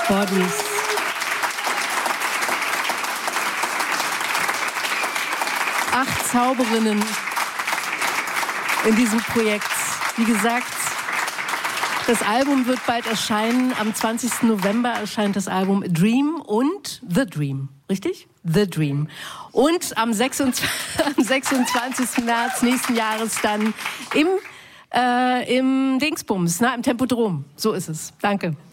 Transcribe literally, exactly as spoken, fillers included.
Bodies. Acht Zauberinnen in diesem Projekt. Wie gesagt, das Album wird bald erscheinen. Am zwanzigsten November erscheint das Album A Dream und The Dream. Richtig? The Dream. Und am sechsundzwanzigsten März nächsten Jahres dann im, äh, im Dingsbums, na, im Tempodrom. So ist es. Danke.